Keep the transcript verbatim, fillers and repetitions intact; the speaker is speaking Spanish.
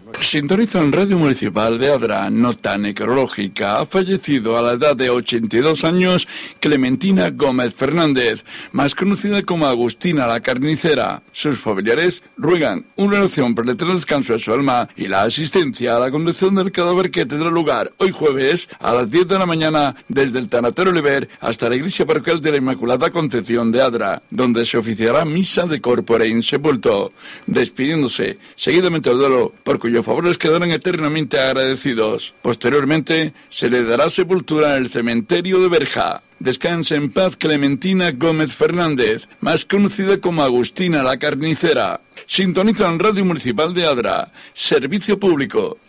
Sintonizan Radio Municipal de Adra, nota necrológica. Ha fallecido a la edad de ochenta y dos años Clementina Gómez Fernández, más conocida como Agustina la Carnicera. Sus familiares ruegan una oración por el eterno descanso de su alma y la asistencia a la conducción del cadáver que tendrá lugar hoy jueves a las diez de la mañana desde el Tanatorio Oliver hasta la iglesia parroquial de la Inmaculada Concepción de Adra, donde se oficiará misa de corpore in sepulto, despidiéndose seguidamente del duelo por cuyo favor les quedarán eternamente agradecidos. Posteriormente se le dará sepultura en el cementerio de Berja. Descanse en paz Clementina Gómez Fernández, más conocida como Agustina la Carnicera. Sintonizan Radio Municipal de Adra, servicio público.